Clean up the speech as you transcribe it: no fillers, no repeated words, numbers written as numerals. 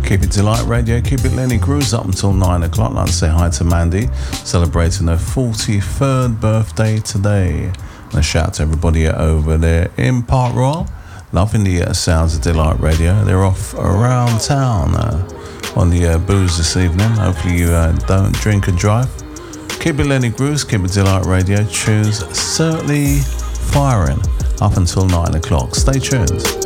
Keep it Delight Radio, keep it Lenny Grooves up until 9 o'clock. I'd like to say hi to Mandy, celebrating her 43rd birthday today. And a shout out to everybody over there in Park Royal, loving the sounds of Delight Radio. They're off around town on the booze this evening. Hopefully you don't drink and drive. Keep it Lenny Grooves, keep it Delight Radio. Tunes certainly firing up until 9 o'clock. Stay tuned.